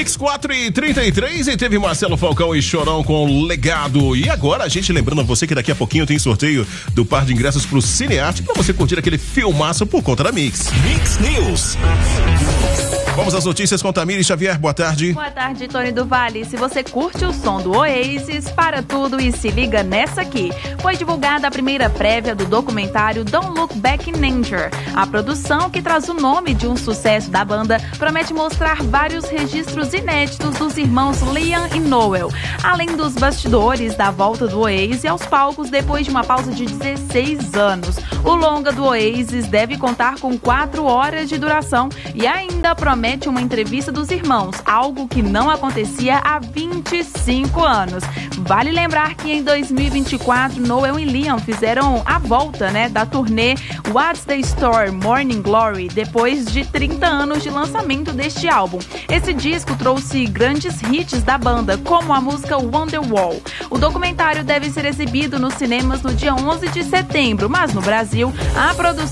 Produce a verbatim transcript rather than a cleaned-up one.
Mix quatro e trinta e três e teve Marcelo Falcão e Chorão com Legado. E agora a gente lembrando a você que daqui a pouquinho tem sorteio do par de ingressos pro Cinearte pra você curtir aquele filmaço por conta da Mix. Mix News. Vamos às notícias com Tamiri Xavier, boa tarde. Boa tarde, Tony do Vale. Se você curte o som do Oasis, para tudo e se liga nessa aqui. Foi divulgada a primeira prévia do documentário Don't Look Back in Anger. A produção, que traz o nome de um sucesso da banda, promete mostrar vários registros inéditos dos irmãos Liam e Noel, além dos bastidores da volta do Oasis aos palcos depois de uma pausa de dezesseis anos. O longa do Oasis deve contar com quatro horas de duração e ainda promete uma entrevista dos irmãos, algo que não acontecia há vinte e cinco anos. Vale lembrar que em dois mil e vinte e quatro, Noel e Liam fizeram a volta, né, da turnê What's the Story, Morning Glory, depois de trinta anos de lançamento deste álbum. Esse disco trouxe grandes hits da banda, como a música Wonderwall. O documentário deve ser exibido nos cinemas no dia onze de setembro, mas no Brasil, a produção